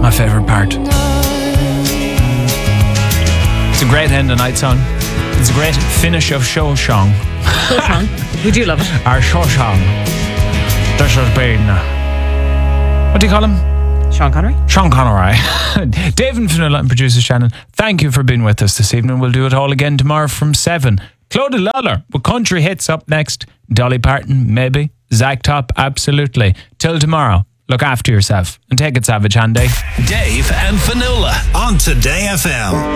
my favourite part. It's a great end of night song. It's a great finish of show song. We do love it. Our show song. This has been... what do you call him? Sean Connery. Sean Connery. Dave and Fionnuala and producer Shannon, thank you for being with us this evening. We'll do it all again tomorrow from 7. Clodagh Lawler with country hits up next. Dolly Parton, maybe. Zach Top, absolutely. Till tomorrow, look after yourself and take it savage, Andy. Dave and Fionnuala on Today FM.